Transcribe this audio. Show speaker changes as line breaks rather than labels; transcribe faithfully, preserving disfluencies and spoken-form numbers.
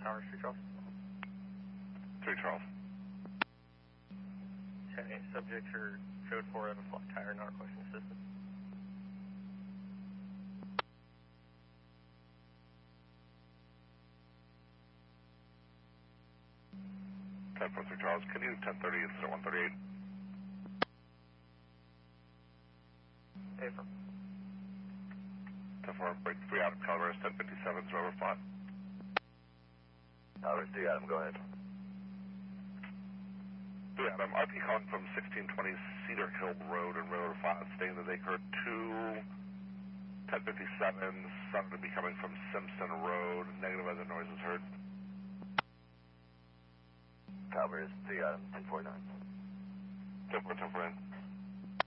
Tower, three Charles.
three Charles.
Okay, subjects are showed for have a flat tire, not requesting assistance.
ten four three Charles, can you ten thirty instead of one thirty-eight?
Affirm.
ten four, break three Adam, Calaveras ten fifty-seven, Rover flat.
Calaveras three Adam, go ahead.
three Adam, R P calling from sixteen twenty Cedar Hill Road and Rover flat, stating that they heard two ten fifty-sevens, sounded to be coming from Simpson Road, negative other noises heard.
Calaveras three Adam, ten forty-nine.
ten four, ten four,